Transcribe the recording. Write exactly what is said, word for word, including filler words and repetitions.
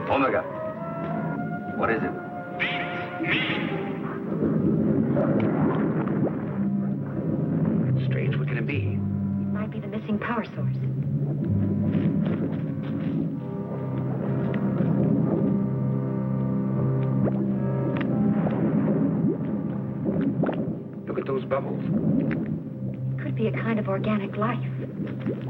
Omega. What is it? Strange. What can it be? It might be the missing power source. Look at those bubbles. It could be a kind of organic life.